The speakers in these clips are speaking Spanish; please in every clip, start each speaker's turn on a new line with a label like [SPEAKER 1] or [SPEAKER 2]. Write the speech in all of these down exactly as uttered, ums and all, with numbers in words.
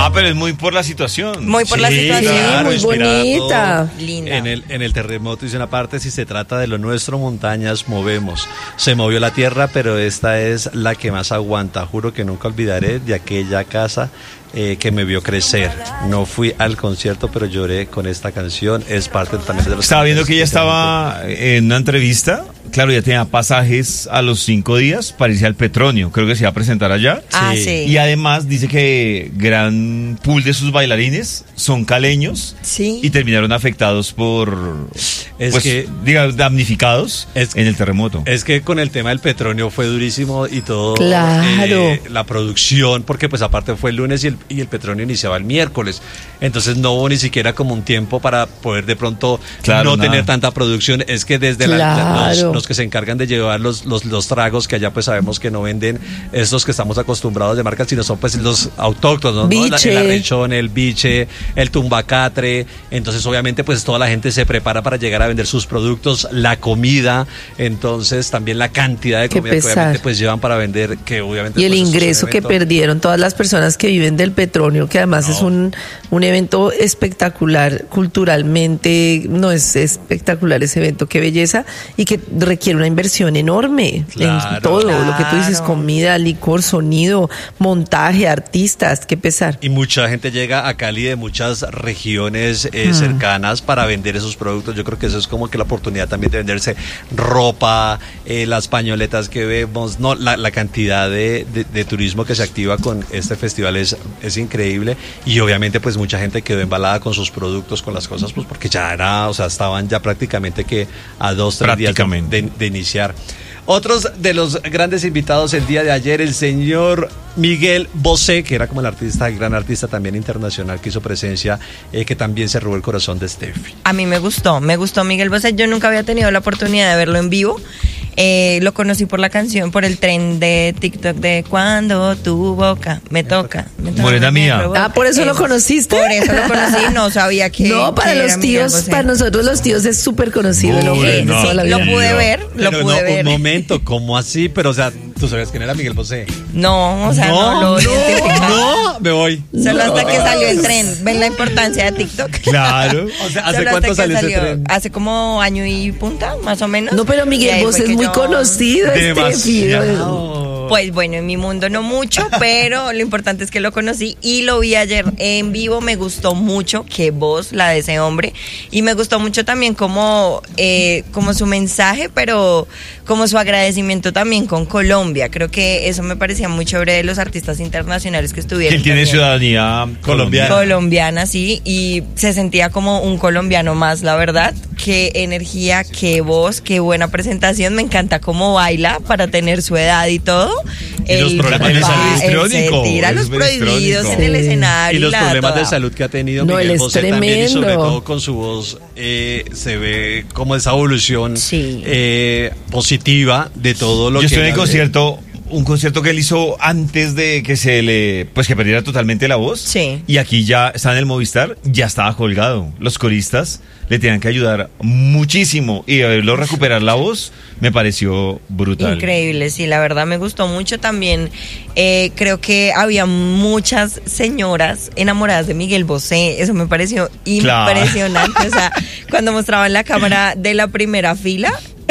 [SPEAKER 1] Ah, pero es muy por la situación.
[SPEAKER 2] Muy por
[SPEAKER 3] Sí,
[SPEAKER 2] la situación.
[SPEAKER 3] claro,
[SPEAKER 4] muy
[SPEAKER 3] inspirada
[SPEAKER 4] bonita.
[SPEAKER 3] todo.
[SPEAKER 2] Linda.
[SPEAKER 3] En el, en el terremoto dice una parte, si se trata de lo nuestro, montañas movemos. Se movió la tierra, pero esta es la que más aguanta. Juro que nunca olvidaré de aquella casa eh, que me vio crecer. No fui al concierto, pero lloré con esta canción. Es parte también de los...
[SPEAKER 1] Estaba viendo que ella estaba en una entrevista. Claro, ya tenía pasajes a los cinco días para irse al Petronio. Creo que se iba a presentar allá.
[SPEAKER 2] Ah,
[SPEAKER 3] Sí.
[SPEAKER 2] sí.
[SPEAKER 1] Y además dice que gran pool de sus bailarines son caleños.
[SPEAKER 2] Sí.
[SPEAKER 1] Y terminaron afectados por,
[SPEAKER 3] Es
[SPEAKER 1] pues,
[SPEAKER 3] que-
[SPEAKER 1] diga, damnificados
[SPEAKER 3] Es-
[SPEAKER 1] en el terremoto.
[SPEAKER 3] Es que con el tema del Petronio fue durísimo y todo.
[SPEAKER 4] Claro.
[SPEAKER 3] eh, la producción, porque pues aparte fue el lunes y el, y el Petronio iniciaba el miércoles. Entonces no hubo ni siquiera como un tiempo para poder de pronto
[SPEAKER 1] Claro,
[SPEAKER 3] no
[SPEAKER 1] nada.
[SPEAKER 3] tener tanta producción. Es que desde la-
[SPEAKER 4] Claro.
[SPEAKER 3] los, los que se encargan de llevar los, los, los tragos, que allá pues sabemos que no venden estos que estamos acostumbrados de marcas, sino son pues los autóctonos, ¿no?
[SPEAKER 4] Biche.
[SPEAKER 3] El arrechón, el biche, el tumbacatre. Entonces obviamente pues toda la gente se prepara para llegar a vender sus productos, la comida, entonces también la cantidad de
[SPEAKER 4] Qué
[SPEAKER 3] comida que
[SPEAKER 4] pesar.
[SPEAKER 3] obviamente pues llevan para vender, que obviamente
[SPEAKER 4] Y el
[SPEAKER 3] pues, eso es un
[SPEAKER 4] ingreso que
[SPEAKER 3] evento.
[SPEAKER 4] perdieron todas las personas que viven del Petronio, que además
[SPEAKER 3] No.
[SPEAKER 4] es un, un evento espectacular culturalmente, no es espectacular ese evento, qué belleza, y que requiere una inversión enorme
[SPEAKER 3] Claro.
[SPEAKER 4] en todo, lo que tú dices,
[SPEAKER 2] Claro.
[SPEAKER 4] comida, licor, sonido, montaje, artistas, qué pesar.
[SPEAKER 3] Y mucha gente llega a Cali de muchas regiones eh,
[SPEAKER 4] Mm.
[SPEAKER 3] cercanas para vender esos productos. Yo creo que eso es como que la oportunidad también de venderse ropa, eh, las pañoletas que vemos, no, la, la cantidad de, de- de turismo que se activa con este festival es, es increíble. Y obviamente pues mucha gente quedó embalada con sus productos, con las cosas, pues porque ya era, o sea, estaban ya prácticamente que a dos, tres días de,
[SPEAKER 1] Prácticamente.
[SPEAKER 3] de- de iniciar. Otros de los grandes invitados el día de ayer, el señor Miguel Bosé, que era como el artista, el gran artista también internacional que hizo presencia, eh, que también se robó el corazón de Steffi.
[SPEAKER 2] A mí me gustó, me gustó Miguel Bosé. Yo nunca había tenido la oportunidad de verlo en vivo. Eh, lo conocí por la canción, por el tren de TikTok de Cuando tu boca me toca. Me toca
[SPEAKER 1] Morena
[SPEAKER 2] me
[SPEAKER 1] mía.
[SPEAKER 2] provoca.
[SPEAKER 4] Ah, ¿por eso lo conociste?
[SPEAKER 2] Por eso lo conocí, no sabía que.
[SPEAKER 4] No, para
[SPEAKER 2] que
[SPEAKER 4] los
[SPEAKER 2] era Miguel
[SPEAKER 4] tíos,
[SPEAKER 2] Bosé.
[SPEAKER 4] para nosotros los tíos es súper conocido el hombre
[SPEAKER 1] Uy,
[SPEAKER 4] de
[SPEAKER 1] no.
[SPEAKER 4] toda la
[SPEAKER 2] Lo
[SPEAKER 4] vida.
[SPEAKER 2] pude ver, lo
[SPEAKER 3] Pero
[SPEAKER 2] pude
[SPEAKER 3] no,
[SPEAKER 2] ver.
[SPEAKER 3] un momento, ¿cómo así? Pero, o sea, ¿tú sabías quién era Miguel Bosé?
[SPEAKER 2] No, o sea, no, lo identificaba.
[SPEAKER 3] no, me voy.
[SPEAKER 2] Solo hasta
[SPEAKER 4] No.
[SPEAKER 2] que salió el tren. ¿Ven la importancia de TikTok?
[SPEAKER 1] Claro.
[SPEAKER 3] O sea, ¿hace
[SPEAKER 2] Solo
[SPEAKER 3] cuánto
[SPEAKER 2] hasta que
[SPEAKER 3] salió ese tren?
[SPEAKER 2] Hace como año y punta, más o menos.
[SPEAKER 4] No, pero
[SPEAKER 2] Y
[SPEAKER 4] Miguel
[SPEAKER 2] ahí
[SPEAKER 4] Bosé
[SPEAKER 2] fue
[SPEAKER 4] es
[SPEAKER 2] que
[SPEAKER 4] muy
[SPEAKER 2] yo-
[SPEAKER 4] conocido, Steffi.
[SPEAKER 3] Demasiado.
[SPEAKER 2] Pues bueno, en mi mundo no mucho, pero lo importante es que lo conocí y lo vi ayer en vivo. Me gustó mucho, qué voz la de ese hombre, y me gustó mucho también como, eh, como su mensaje, pero como su agradecimiento también con Colombia. Creo que eso me parecía muy chévere de los artistas internacionales que
[SPEAKER 1] Que
[SPEAKER 2] estuvieron.
[SPEAKER 1] él tiene
[SPEAKER 2] también.
[SPEAKER 1] ciudadanía colombiana.
[SPEAKER 2] Colombiana, sí, y se sentía como un colombiano más, la verdad. Qué energía, qué voz, qué buena presentación. Me encanta cómo baila para tener su edad y todo.
[SPEAKER 3] Y los problemas de
[SPEAKER 2] va-
[SPEAKER 3] salud
[SPEAKER 2] él se
[SPEAKER 1] histriónico,
[SPEAKER 2] tira
[SPEAKER 1] es
[SPEAKER 2] los
[SPEAKER 1] muy
[SPEAKER 2] prohibidos
[SPEAKER 1] histriónico.
[SPEAKER 2] en el
[SPEAKER 4] Sí.
[SPEAKER 2] escenario.
[SPEAKER 3] Y los
[SPEAKER 2] la da
[SPEAKER 3] problemas de
[SPEAKER 2] toda.
[SPEAKER 3] salud que ha tenido
[SPEAKER 4] No, él
[SPEAKER 3] Miguel
[SPEAKER 4] es
[SPEAKER 3] Bosé también, y sobre
[SPEAKER 4] tremendo.
[SPEAKER 3] todo con su voz eh, se ve como esa evolución
[SPEAKER 2] Sí.
[SPEAKER 3] eh, positiva de todo lo
[SPEAKER 1] Yo
[SPEAKER 3] que
[SPEAKER 1] estoy en el
[SPEAKER 3] él-
[SPEAKER 1] concierto, un concierto que él hizo antes de que se le, pues que perdiera totalmente la voz.
[SPEAKER 2] Sí.
[SPEAKER 1] Y aquí ya está en el Movistar, ya estaba colgado. Los coristas le tenían que ayudar muchísimo y verlo recuperar la voz me pareció brutal.
[SPEAKER 2] Increíble, sí, la verdad me gustó mucho también. Eh, creo que había muchas señoras enamoradas de Miguel Bosé, eso me pareció
[SPEAKER 1] Claro.
[SPEAKER 2] impresionante. O sea, cuando mostraban la cámara de la primera fila,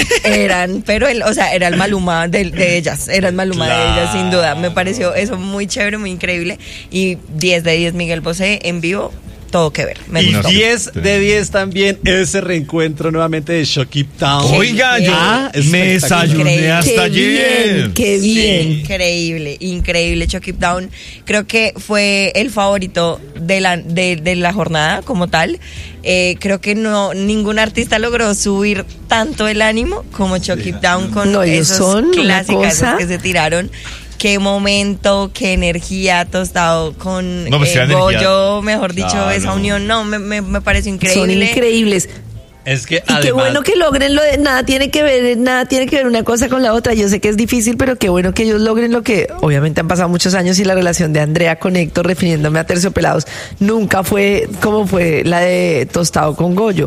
[SPEAKER 2] eran, pero el, o sea, era el Maluma de, de ellas, era el Maluma de ellas, sin duda. Me pareció eso muy chévere, muy increíble. Y diez de diez Miguel Bosé en vivo, todo que ver. Me
[SPEAKER 3] Y
[SPEAKER 2] gustó.
[SPEAKER 3] diez de diez también ese reencuentro nuevamente de Shockip Town.
[SPEAKER 1] Oiga, yo
[SPEAKER 3] Ah,
[SPEAKER 1] me
[SPEAKER 3] espectacular.
[SPEAKER 1] desayuné
[SPEAKER 2] Increíble.
[SPEAKER 1] hasta
[SPEAKER 4] Qué
[SPEAKER 1] ayer.
[SPEAKER 4] bien, qué
[SPEAKER 2] Sí,
[SPEAKER 4] bien.
[SPEAKER 2] increíble, increíble. Chuck It Down. Creo que fue el favorito de la, de, de la jornada como tal. Eh, creo que no ningún artista logró subir tanto el ánimo como Chuck It Down con
[SPEAKER 4] No, ellos
[SPEAKER 2] esos
[SPEAKER 4] son una
[SPEAKER 2] clásicos
[SPEAKER 4] cosa.
[SPEAKER 2] que se tiraron. Qué momento, qué energía, Tostado con
[SPEAKER 1] No, pues,
[SPEAKER 2] eh,
[SPEAKER 1] qué energía.
[SPEAKER 2] Goyo, mejor dicho,
[SPEAKER 1] Claro.
[SPEAKER 2] esa unión. No, me, me, me pareció
[SPEAKER 4] Son
[SPEAKER 2] increíble.
[SPEAKER 4] increíbles.
[SPEAKER 3] Es que
[SPEAKER 4] Y
[SPEAKER 3] además,
[SPEAKER 4] qué bueno que logren lo de nada tiene que ver, nada tiene que ver una cosa con la otra. Yo sé que es difícil, pero qué bueno que ellos logren lo que obviamente han pasado muchos años y la relación de Andrea con Héctor, refiriéndome a Terciopelados, nunca fue como fue la de Tostado con Goyo.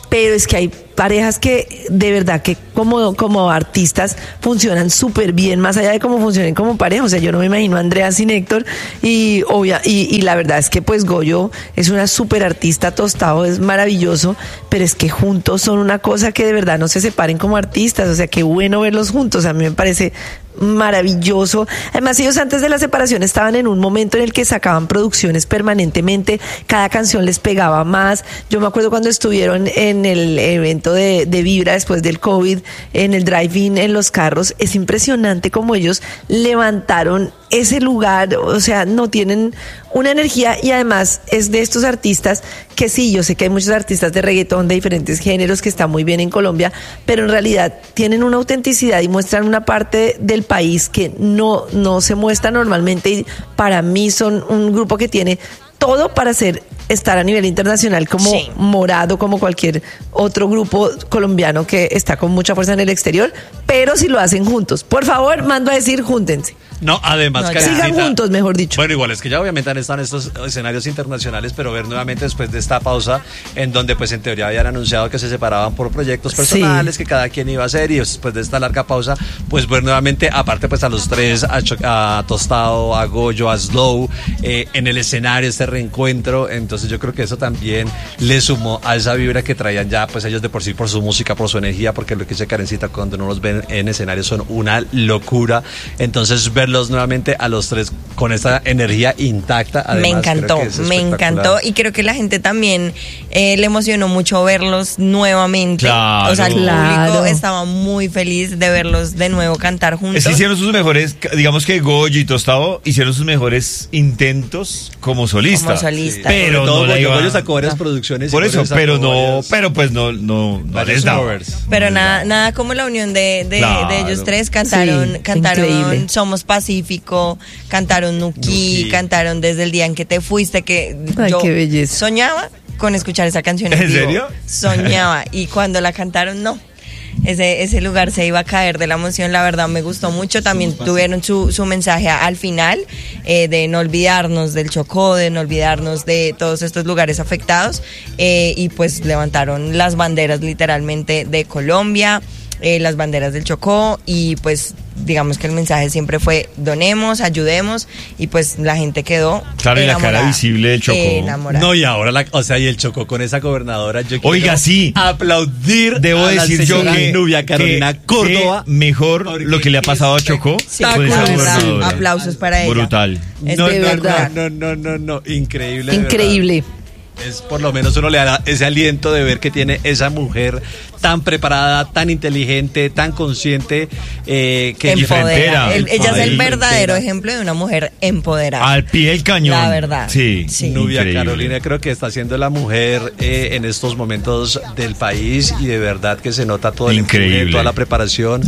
[SPEAKER 4] pero es que hay parejas que de verdad que como, como artistas funcionan súper bien, más allá de cómo funcionen como pareja. O sea, yo no me imagino a Andrea sin Héctor, y, obvia, y, y la verdad es que pues Goyo es una súper artista, Tostado es maravilloso, pero es que juntos son una cosa que de verdad no se separen como artistas. O sea, qué bueno verlos juntos, a mí me parece maravilloso. Además, ellos antes de la separación estaban en un momento en el que sacaban producciones permanentemente, cada canción les pegaba más. Yo me acuerdo cuando estuvieron en el evento de, de Vibra después del COVID, en el drive-in, en los carros, es impresionante cómo ellos levantaron ese lugar. O sea, no tienen una energía, y además es de estos artistas que sí, yo sé que hay muchos artistas de reggaetón de diferentes géneros que están muy bien en Colombia, pero en realidad tienen una autenticidad y muestran una parte del país que no, no se muestra normalmente, y para mí son un grupo que tiene todo para ser, estar a nivel internacional, como sí. Morado, como cualquier otro grupo colombiano que está con mucha fuerza en el exterior, pero si lo hacen juntos. Por favor, mando a decir, júntense.
[SPEAKER 3] No, además,
[SPEAKER 2] no,
[SPEAKER 3] Karencita,
[SPEAKER 4] sigan juntos, mejor dicho.
[SPEAKER 3] Bueno, igual es que ya obviamente han estado en estos escenarios internacionales, pero ver nuevamente después de esta pausa, en donde pues en teoría habían anunciado que se separaban por proyectos personales, sí. que cada quien iba a hacer, y después de esta larga pausa, pues ver nuevamente, aparte pues a los tres, a, Cho- a Tostado, a Goyo, a Slow, eh, en el escenario, este reencuentro. Entonces yo creo que eso también le sumó a esa vibra que traían ya pues ellos de por sí, por su música, por su energía, porque lo que dice Karencita, cuando no los ven en escenario son una locura. Entonces ver nuevamente a los tres con esta energía intacta. Además,
[SPEAKER 2] me encantó, me encantó, y creo que la gente también eh, le emocionó mucho verlos nuevamente.
[SPEAKER 1] Claro.
[SPEAKER 2] O sea, el
[SPEAKER 4] Claro.
[SPEAKER 2] público estaba muy feliz de verlos de nuevo cantar juntos.
[SPEAKER 1] Es que hicieron sus mejores, digamos que Goyo y Tostado hicieron sus mejores intentos como solistas.
[SPEAKER 2] Como solistas.
[SPEAKER 1] Sí. Pero
[SPEAKER 3] todo,
[SPEAKER 1] no la
[SPEAKER 3] Goyo,
[SPEAKER 1] iba-
[SPEAKER 3] Goyo sacó varias producciones.
[SPEAKER 1] Por
[SPEAKER 3] y
[SPEAKER 1] eso,
[SPEAKER 3] Goyo
[SPEAKER 1] pero
[SPEAKER 3] sacó
[SPEAKER 1] no,
[SPEAKER 3] varias-
[SPEAKER 1] pero pues no, no, no
[SPEAKER 3] varios
[SPEAKER 1] les daba.
[SPEAKER 3] covers.
[SPEAKER 2] Pero nada, nada como la unión de, de,
[SPEAKER 1] Claro.
[SPEAKER 2] de ellos tres. Cantaron,
[SPEAKER 4] Sí,
[SPEAKER 2] cantaron
[SPEAKER 4] increíble.
[SPEAKER 2] Somos Pacífico, cantaron Nuki,
[SPEAKER 3] Nuki.
[SPEAKER 2] cantaron Desde el día en que te fuiste, que
[SPEAKER 4] Ay,
[SPEAKER 2] yo
[SPEAKER 4] qué belleza.
[SPEAKER 2] soñaba con escuchar esa canción en
[SPEAKER 1] ¿En
[SPEAKER 2] vivo.
[SPEAKER 1] serio?
[SPEAKER 2] Soñaba, y cuando la cantaron, no. Ese, ese lugar se iba a caer de la emoción. La verdad me gustó mucho. También tuvieron su, su mensaje al final, eh, de no olvidarnos del Chocó, de no olvidarnos de todos estos lugares afectados, eh, y pues levantaron las banderas literalmente de Colombia, eh, las banderas del Chocó, y pues digamos que el mensaje siempre fue donemos, ayudemos, y pues la gente quedó
[SPEAKER 1] Claro, y la
[SPEAKER 2] enamorada,
[SPEAKER 1] cara visible del Chocó.
[SPEAKER 2] enamorada.
[SPEAKER 3] No, y ahora, la, o sea, y el Chocó con esa gobernadora. Yo quiero
[SPEAKER 1] Oiga, sí.
[SPEAKER 3] aplaudir
[SPEAKER 1] Debo
[SPEAKER 3] a la
[SPEAKER 1] decir yo
[SPEAKER 3] señora
[SPEAKER 1] que,
[SPEAKER 3] Nubia Carolina
[SPEAKER 1] que-
[SPEAKER 3] Córdoba.
[SPEAKER 1] que mejor lo que le ha pasado a Chocó
[SPEAKER 2] Sí,
[SPEAKER 1] con esa
[SPEAKER 2] la verdad,
[SPEAKER 1] gobernadora.
[SPEAKER 2] aplausos para ella.
[SPEAKER 1] Brutal.
[SPEAKER 2] Es
[SPEAKER 3] no,
[SPEAKER 2] de
[SPEAKER 3] no,
[SPEAKER 2] verdad.
[SPEAKER 3] no, no, no, no, increíble. de
[SPEAKER 4] Increíble.
[SPEAKER 3] verdad. Es por lo menos uno le da ese aliento de ver que tiene esa mujer tan preparada, tan inteligente, tan consciente, eh, que
[SPEAKER 2] Empodera.
[SPEAKER 1] diferentera.
[SPEAKER 2] El- ella es el
[SPEAKER 1] Ahí.
[SPEAKER 2] verdadero ejemplo de una mujer empoderada.
[SPEAKER 1] Al pie del cañón.
[SPEAKER 2] La verdad.
[SPEAKER 1] Sí.
[SPEAKER 2] Sí.
[SPEAKER 3] Nubia
[SPEAKER 1] Increíble.
[SPEAKER 3] Carolina creo que está siendo la mujer eh, en estos momentos del país, y de verdad que se nota todo el
[SPEAKER 1] Increíble.
[SPEAKER 3] empuje, toda la preparación.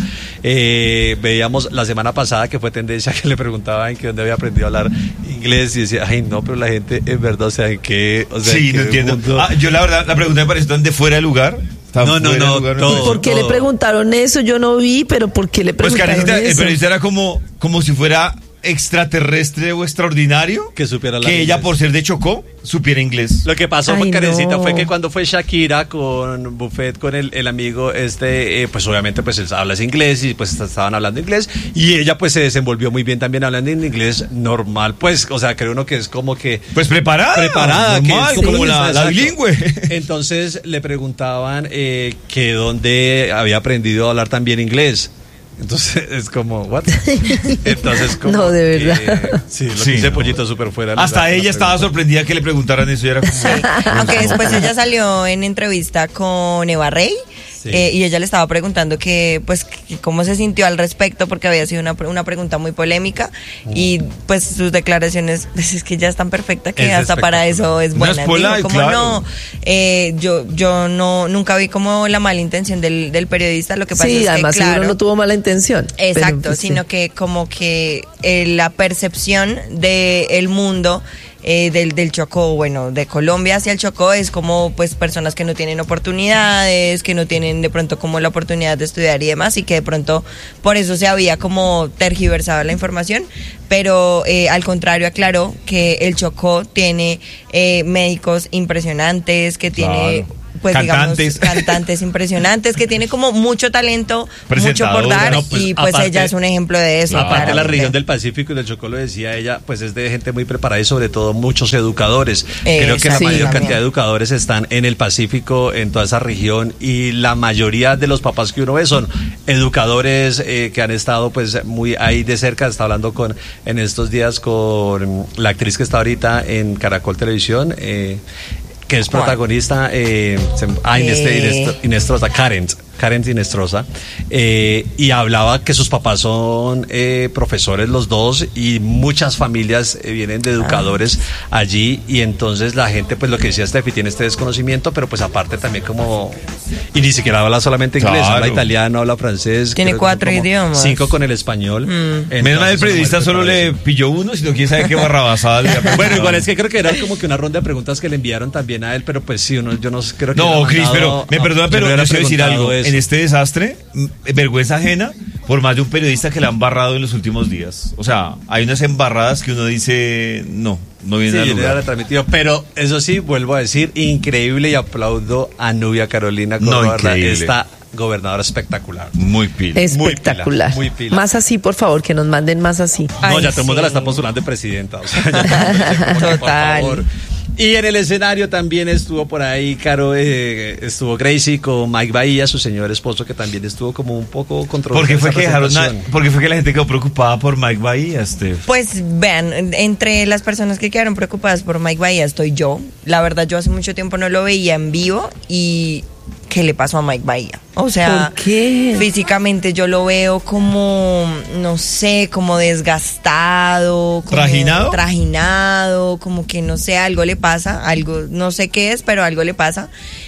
[SPEAKER 3] Eh, veíamos la semana pasada que fue tendencia que le preguntaban que dónde había aprendido a hablar inglés, y decía, ay no, pero la gente en verdad, o sea, en qué, o sea,
[SPEAKER 1] Sí,
[SPEAKER 3] ¿en
[SPEAKER 1] no
[SPEAKER 3] qué
[SPEAKER 1] entiendo.
[SPEAKER 3] mundo?
[SPEAKER 1] Ah, yo la verdad, la pregunta me pareció tan de fuera de lugar. Tan
[SPEAKER 3] No, no,
[SPEAKER 1] fuera de
[SPEAKER 3] no,
[SPEAKER 1] lugar, me
[SPEAKER 3] todo.
[SPEAKER 1] pareció.
[SPEAKER 4] ¿Por qué le preguntaron eso? Yo no vi, pero ¿por qué le
[SPEAKER 1] Pues
[SPEAKER 4] preguntaron
[SPEAKER 1] Karencita, el
[SPEAKER 4] eso?
[SPEAKER 1] periodista era como, como si fuera extraterrestre o extraordinario.
[SPEAKER 3] Que supiera hablar
[SPEAKER 1] Que ella,
[SPEAKER 3] inglés.
[SPEAKER 1] por ser de Chocó, supiera inglés.
[SPEAKER 3] Lo que pasó,
[SPEAKER 4] Ay,
[SPEAKER 3] Karencita,
[SPEAKER 4] no.
[SPEAKER 3] fue que cuando fue Shakira con Buffet, con el, el amigo este, eh, pues obviamente pues él habla inglés, y pues estaban hablando inglés, y ella pues se desenvolvió muy bien también hablando en inglés normal, pues, o sea, creo uno que es como que
[SPEAKER 1] Pues preparada.
[SPEAKER 3] preparada, que
[SPEAKER 1] normal,
[SPEAKER 3] es
[SPEAKER 1] como
[SPEAKER 3] sí,
[SPEAKER 1] la, la
[SPEAKER 3] exacto.
[SPEAKER 1] bilingüe.
[SPEAKER 3] Entonces le preguntaban eh, que dónde había aprendido a hablar tan bien inglés. Entonces es como, ¿what? Entonces como
[SPEAKER 4] No, de
[SPEAKER 3] que-
[SPEAKER 4] verdad.
[SPEAKER 3] sí, lo
[SPEAKER 1] Sí,
[SPEAKER 3] que dice
[SPEAKER 1] no.
[SPEAKER 3] Pollito súper fuera. de
[SPEAKER 1] Hasta
[SPEAKER 3] lugar,
[SPEAKER 1] ella
[SPEAKER 3] la
[SPEAKER 1] estaba
[SPEAKER 3] pregunta.
[SPEAKER 1] sorprendida que le preguntaran eso. Y era como,
[SPEAKER 2] Sí. Aunque después ella salió en entrevista con Eva Rey.
[SPEAKER 3] Sí.
[SPEAKER 2] Eh, y ella le estaba preguntando que, pues, que cómo se sintió al respecto, porque había sido una, una pregunta muy polémica, y pues sus declaraciones, pues, es que ya es tan perfecta que
[SPEAKER 3] Es
[SPEAKER 2] hasta para eso es
[SPEAKER 1] Una
[SPEAKER 2] buena.
[SPEAKER 1] espola,
[SPEAKER 2] Dijo, como
[SPEAKER 1] claro.
[SPEAKER 2] no, eh, yo, yo no, nunca vi como la mala intención del, del periodista, lo que pasa
[SPEAKER 4] Sí,
[SPEAKER 2] es
[SPEAKER 4] además
[SPEAKER 2] que, claro,
[SPEAKER 4] seguro no tuvo mala intención. pero,
[SPEAKER 2] exacto,
[SPEAKER 4] pues, sí.
[SPEAKER 2] sino que como que eh, la percepción del mundo, eh, del, del Chocó, bueno, de Colombia hacia el Chocó, es como pues personas que no tienen oportunidades, que no tienen de pronto como la oportunidad de estudiar y demás, y que de pronto por eso se había como tergiversado la información, pero eh, al contrario aclaró que el Chocó tiene eh, médicos impresionantes, que tiene
[SPEAKER 1] Claro.
[SPEAKER 2] pues
[SPEAKER 1] Cantantes.
[SPEAKER 2] digamos, cantantes impresionantes, que tiene como mucho talento, mucho por
[SPEAKER 1] Presentadora,
[SPEAKER 2] dar,
[SPEAKER 3] no, pues,
[SPEAKER 2] y pues
[SPEAKER 3] aparte-
[SPEAKER 2] ella es un ejemplo de eso.
[SPEAKER 1] Claro.
[SPEAKER 3] Aparte de la
[SPEAKER 2] claramente.
[SPEAKER 3] región del Pacífico y del Chocó, lo decía ella, pues es de gente muy preparada y sobre todo muchos educadores.
[SPEAKER 2] Eh,
[SPEAKER 3] Creo que la
[SPEAKER 2] sí,
[SPEAKER 3] mayor
[SPEAKER 2] también.
[SPEAKER 3] cantidad de educadores están en el Pacífico, en toda esa región, y la mayoría de los papás que uno ve son educadores eh, que han estado pues muy ahí de cerca. Está hablando con en estos días con la actriz que está ahorita en Caracol Televisión, eh, que es
[SPEAKER 2] ¿Cuál?
[SPEAKER 3] protagonista, eh, se- ah, Inés,
[SPEAKER 2] Eh.
[SPEAKER 3] Inés- Inestrosa, Karen, Karen Inestrosa, eh, y hablaba que sus papás son eh, profesores los dos y muchas familias eh, vienen de educadores allí, y entonces la gente, pues lo que decía Steffi, tiene este desconocimiento, pero pues aparte también como, y ni siquiera habla solamente inglés,
[SPEAKER 1] Claro.
[SPEAKER 3] habla italiano, habla francés.
[SPEAKER 2] Tiene
[SPEAKER 3] creo que
[SPEAKER 2] cuatro
[SPEAKER 3] son como
[SPEAKER 2] idiomas.
[SPEAKER 3] Cinco con el español.
[SPEAKER 2] Mm.
[SPEAKER 3] Entonces,
[SPEAKER 1] Menos mal el
[SPEAKER 3] como
[SPEAKER 1] periodista
[SPEAKER 3] el
[SPEAKER 1] solo le
[SPEAKER 3] preparadísimo.
[SPEAKER 1] pilló uno, sino quién sabe qué barrabasada. le había
[SPEAKER 3] Bueno,
[SPEAKER 1] preguntado.
[SPEAKER 3] igual es que creo que era como que una ronda de preguntas que le enviaron también a él, pero pues sí, uno, yo no sé, creo que
[SPEAKER 1] No,
[SPEAKER 3] hubiera
[SPEAKER 1] Cris,
[SPEAKER 3] mandado-
[SPEAKER 1] pero me
[SPEAKER 3] no,
[SPEAKER 1] perdona,
[SPEAKER 3] yo
[SPEAKER 1] pero
[SPEAKER 3] le
[SPEAKER 1] yo
[SPEAKER 3] hubiera
[SPEAKER 1] quiero decir
[SPEAKER 3] preguntado
[SPEAKER 1] algo.
[SPEAKER 3] eso.
[SPEAKER 1] En este desastre, mm, vergüenza ajena por más de un periodista que le han barrado en los últimos días. O sea, hay unas embarradas que uno dice, no, no
[SPEAKER 3] Sí,
[SPEAKER 1] viene
[SPEAKER 3] yo
[SPEAKER 1] al
[SPEAKER 3] le hubiera
[SPEAKER 1] lugar.
[SPEAKER 3] retransmitido, pero eso sí, vuelvo a decir, increíble, y aplaudo a Nubia Carolina
[SPEAKER 1] No,
[SPEAKER 3] Córdoba, ¿verdad?
[SPEAKER 1] increíble.
[SPEAKER 3] Esta gobernadora espectacular.
[SPEAKER 1] Muy pila.
[SPEAKER 4] Espectacular.
[SPEAKER 3] Muy pila, muy pila.
[SPEAKER 4] Más así, por favor, que nos manden más así.
[SPEAKER 3] No,
[SPEAKER 2] Ay,
[SPEAKER 3] ya todo el mundo
[SPEAKER 2] sí.
[SPEAKER 3] la está postulando de presidenta. O sea, ya todo el mundo dice como que, por
[SPEAKER 2] Total.
[SPEAKER 3] favor. Y en el escenario también estuvo por ahí, Caro, eh, estuvo Gracie con Mike Bahía, su señor esposo, que también estuvo como un poco
[SPEAKER 1] ¿Por
[SPEAKER 3] controversial.
[SPEAKER 1] qué fue
[SPEAKER 3] esa
[SPEAKER 1] que dejaron a-
[SPEAKER 3] presentación.
[SPEAKER 1] por qué fue que la gente quedó preocupada por Mike Bahía, Steph?
[SPEAKER 2] Pues vean, entre las personas que quedaron preocupadas por Mike Bahía estoy yo. La verdad, yo hace mucho tiempo no lo veía en vivo y ¿qué le pasó a Mike Bahía? O sea,
[SPEAKER 4] ¿Por qué?
[SPEAKER 2] físicamente yo lo veo como, no sé, como desgastado, como
[SPEAKER 1] ¿Trajinado?
[SPEAKER 2] trajinado, como que no sé, algo le pasa, algo, no sé qué es, pero algo le pasa.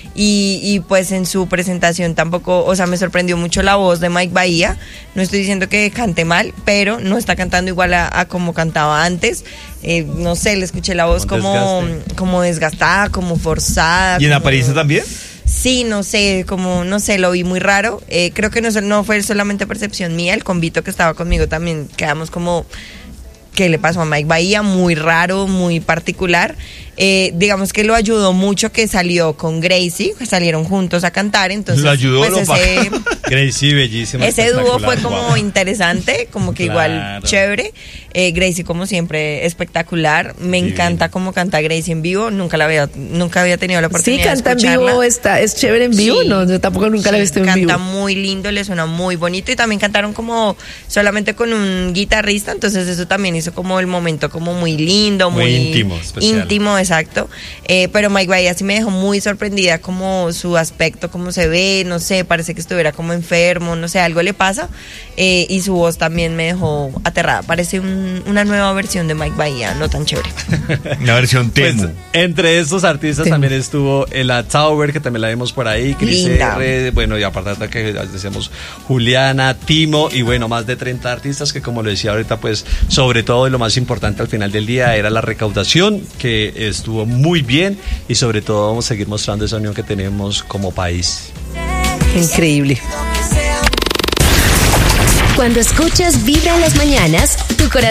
[SPEAKER 2] Y, y pues en su presentación tampoco, o sea, me sorprendió mucho la voz de Mike Bahía. No estoy diciendo que cante mal, pero no está cantando igual a, a como cantaba antes. Eh, no sé, le escuché la voz
[SPEAKER 3] Con
[SPEAKER 2] como,
[SPEAKER 3] desgaste.
[SPEAKER 2] como desgastada, como forzada.
[SPEAKER 1] ¿Y en
[SPEAKER 2] como-
[SPEAKER 1] apariencia también?
[SPEAKER 2] Sí, no sé, como, no sé, lo vi muy raro. Eh, creo que no, es- no fue solamente percepción mía, el convito que estaba conmigo también quedamos como, ¿qué le pasó a Mike Bahía? Muy raro, muy particular. Eh, digamos que lo ayudó mucho que salió con Gracie, que salieron juntos a cantar, entonces
[SPEAKER 1] ¿Lo ayudó o
[SPEAKER 2] pues
[SPEAKER 1] lo
[SPEAKER 2] ese,
[SPEAKER 3] Gracie, bellísima.
[SPEAKER 2] ese dúo fue
[SPEAKER 3] espectacular,
[SPEAKER 2] como
[SPEAKER 3] guapa.
[SPEAKER 2] interesante, como que igual
[SPEAKER 3] Claro.
[SPEAKER 2] chévere. Eh, Gracie como siempre espectacular, me
[SPEAKER 3] Divina.
[SPEAKER 2] encanta cómo canta Gracie en vivo, nunca la había, nunca había tenido la
[SPEAKER 4] Sí,
[SPEAKER 2] oportunidad
[SPEAKER 4] canta
[SPEAKER 2] de
[SPEAKER 4] en
[SPEAKER 2] escucharla.
[SPEAKER 4] vivo, está, es chévere en vivo.
[SPEAKER 2] Sí.
[SPEAKER 4] No, yo tampoco nunca la he
[SPEAKER 2] Sí,
[SPEAKER 4] visto en
[SPEAKER 2] canta
[SPEAKER 4] vivo.
[SPEAKER 2] muy lindo, le suena muy bonito y también cantaron como solamente con un guitarrista, entonces eso también hizo como el momento como muy lindo,
[SPEAKER 3] Muy
[SPEAKER 2] muy,
[SPEAKER 3] íntimo, especial.
[SPEAKER 2] íntimo, exacto. Eh, pero Mike Bahía sí me dejó muy sorprendida como su aspecto, cómo se ve, no sé, parece que estuviera como enfermo, no sé, algo le pasa. Eh, y su voz también me dejó aterrada, parece un- una nueva versión de Mike Bahía, no tan chévere.
[SPEAKER 1] La versión
[SPEAKER 3] Pues,
[SPEAKER 1] Temu.
[SPEAKER 3] entre estos artistas
[SPEAKER 4] Temu.
[SPEAKER 3] también estuvo la Tauber, que también la vemos por ahí, Cris
[SPEAKER 2] Linda.
[SPEAKER 3] R, bueno, y aparte de que decíamos Juliana, Timo, y bueno, más de treinta artistas que, como lo decía ahorita, pues sobre todo y lo más importante al final del día era la recaudación, que estuvo muy bien, y sobre todo vamos a seguir mostrando esa unión que tenemos como país.
[SPEAKER 4] Increíble.
[SPEAKER 5] Cuando escuchas Vibra en las mañanas, tu corazón